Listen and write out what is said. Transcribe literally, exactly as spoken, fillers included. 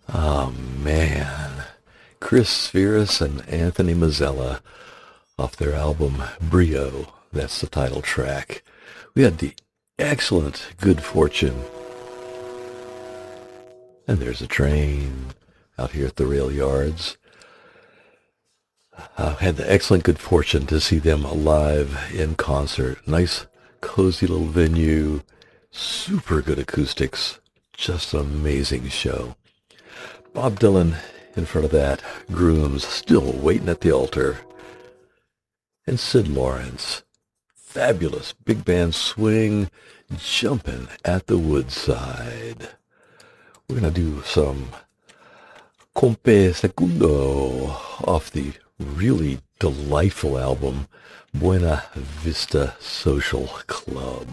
Oh, man. Chris Spheris and Anthony Mazzella off their album Brio. That's the title track. We had the excellent Good Fortune. And there's a train out here at the rail yards. I had the excellent good fortune to see them live in concert. Nice, cozy little venue. Super good acoustics. Just an amazing show. Bob Dylan in front of that. Grooms still waiting at the altar. And Sid Lawrence. Fabulous big band swing jumping at the woodside. We're going to do some Compe Secundo off the really delightful album Buena Vista Social Club.